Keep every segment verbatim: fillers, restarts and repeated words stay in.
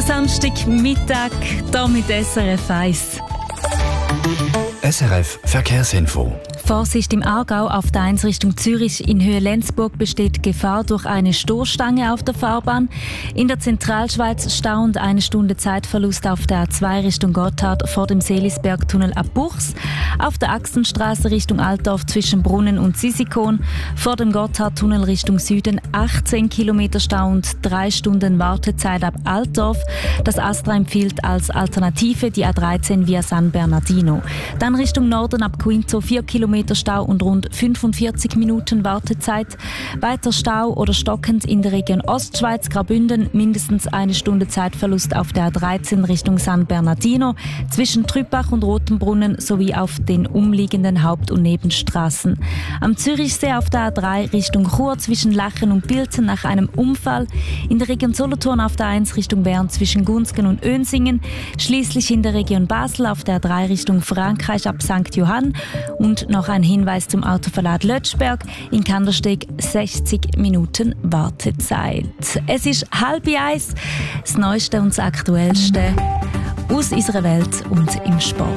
Samstagmittag hier mit S R F eins. S R F Verkehrsinfo. Vorsicht im Aargau auf der eins Richtung Zürich. In Höhe Lenzburg besteht Gefahr durch eine Stoßstange auf der Fahrbahn. In der Zentralschweiz Stau und eine Stunde Zeitverlust auf der A zwei Richtung Gotthard vor dem Seelisbergtunnel ab Buchs. Auf der Axenstraße Richtung Altdorf zwischen Brunnen und Sisikon. Vor dem Gotthardtunnel Richtung Süden achtzehn Kilometer Stau und drei Stunden Wartezeit ab Altdorf. Das Astra empfiehlt als Alternative die A dreizehn via San Bernardino. Dann Richtung Norden ab Quinto vier Kilometer Stau und rund fünfundvierzig Minuten Wartezeit. Weiter Stau oder stockend in der Region Ostschweiz, Graubünden, mindestens eine Stunde Zeitverlust auf der A dreizehn Richtung San Bernardino, zwischen Trüppach und Rotenbrunnen sowie auf den umliegenden Haupt- und Nebenstraßen. Am Zürichsee auf der A drei Richtung Chur zwischen Lachen und Bilten nach einem Unfall. In der Region Solothurn auf der eins Richtung Bern zwischen Gunsgen und Önsingen. Schließlich in der Region Basel auf der A drei Richtung Frankreich ab Sankt Johann. Und noch ein Hinweis zum Autoverlad Lötschberg. In Kandersteg sechzig Minuten Wartezeit. Es ist halb eins. Das Neueste und das Aktuellste aus unserer Welt und im Sport.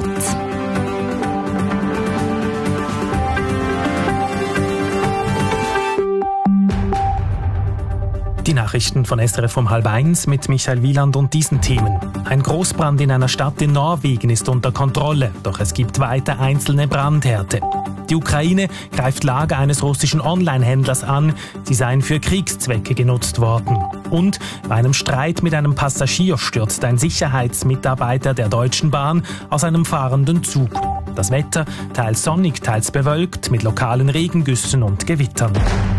Die Nachrichten von S R F um halb eins mit Michael Wieland und diesen Themen. Ein Großbrand in einer Stadt in Norwegen ist unter Kontrolle, doch es gibt weiter einzelne Brandherde. Die Ukraine greift Lager eines russischen Online-Händlers an, sie seien für Kriegszwecke genutzt worden. Und bei einem Streit mit einem Passagier stürzt ein Sicherheitsmitarbeiter der Deutschen Bahn aus einem fahrenden Zug. Das Wetter teils sonnig, teils bewölkt mit lokalen Regengüssen und Gewittern.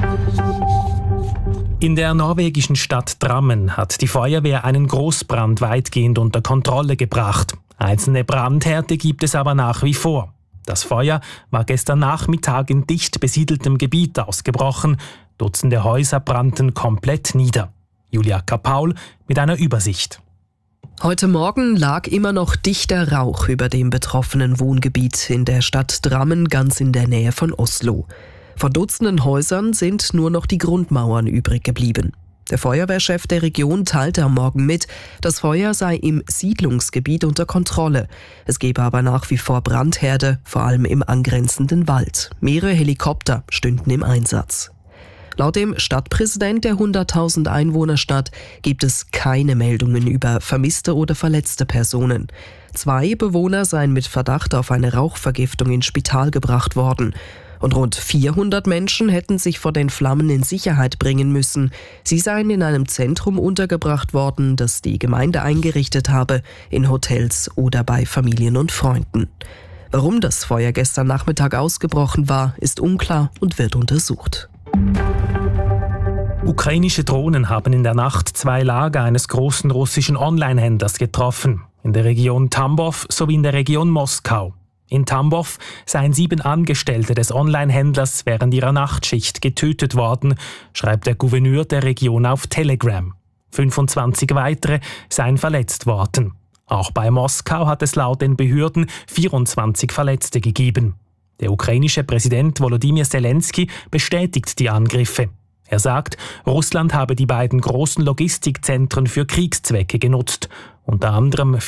In der norwegischen Stadt Drammen hat die Feuerwehr einen Großbrand weitgehend unter Kontrolle gebracht. Einzelne Brandherde gibt es aber nach wie vor. Das Feuer war gestern Nachmittag in dicht besiedeltem Gebiet ausgebrochen. Dutzende Häuser brannten komplett nieder. Julia Kapaul mit einer Übersicht. Heute Morgen lag immer noch dichter Rauch über dem betroffenen Wohngebiet in der Stadt Drammen, ganz in der Nähe von Oslo. Von Dutzenden Häusern sind nur noch die Grundmauern übrig geblieben. Der Feuerwehrchef der Region teilte am Morgen mit, das Feuer sei im Siedlungsgebiet unter Kontrolle. Es gebe aber nach wie vor Brandherde, vor allem im angrenzenden Wald. Mehrere Helikopter stünden im Einsatz. Laut dem Stadtpräsident der hunderttausend Einwohnerstadt gibt es keine Meldungen über vermisste oder verletzte Personen. Zwei Bewohner seien mit Verdacht auf eine Rauchvergiftung ins Spital gebracht worden. Und rund vierhundert Menschen hätten sich vor den Flammen in Sicherheit bringen müssen. Sie seien in einem Zentrum untergebracht worden, das die Gemeinde eingerichtet habe, in Hotels oder bei Familien und Freunden. Warum das Feuer gestern Nachmittag ausgebrochen war, ist unklar und wird untersucht. Ukrainische Drohnen haben in der Nacht zwei Lager eines großen russischen Online-Händlers getroffen, in der Region Tambov sowie in der Region Moskau. In Tambov seien sieben Angestellte des Online-Händlers während ihrer Nachtschicht getötet worden, schreibt der Gouverneur der Region auf Telegram. fünfundzwanzig weitere seien verletzt worden. Auch bei Moskau hat es laut den Behörden vierundzwanzig Verletzte gegeben. Der ukrainische Präsident Volodymyr Zelensky bestätigt die Angriffe. Er sagt, Russland habe die beiden großen Logistikzentren für Kriegszwecke genutzt, unter anderem